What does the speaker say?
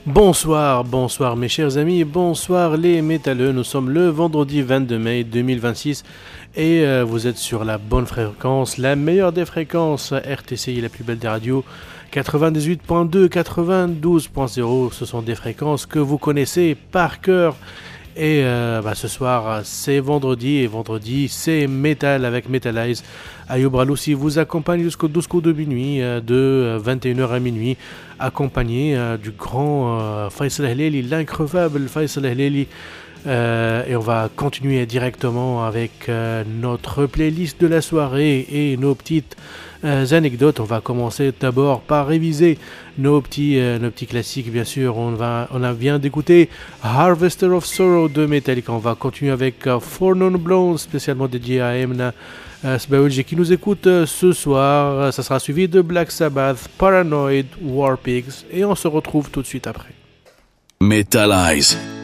Bonsoir mes chers amis, bonsoir les métalleux, nous sommes le vendredi 22 mai 2026 et vous êtes sur la bonne fréquence, la meilleure des fréquences, RTCI, la plus belle des radios, 98.2, 92.0, ce sont des fréquences que vous connaissez par cœur. Et ce soir, c'est vendredi, et vendredi, c'est Metal avec Metalize. Ayoub Raloussi vous accompagne jusqu'au 12 coups de minuit, de 21h à minuit, accompagné du grand Faisal Ahleli, l'increvable Faisal Ahleli. Et on va continuer directement avec notre playlist de la soirée et nos petites anecdotes. On va commencer d'abord par réviser nos petits classiques, bien sûr. On vient d'écouter Harvester of Sorrow de Metallica. On va continuer avec For Non Blown, spécialement dédié à Emna Sbaoulji qui nous écoute ce soir. Ça sera suivi de Black Sabbath, Paranoid, War Pigs, et on se retrouve tout de suite après. Metalize.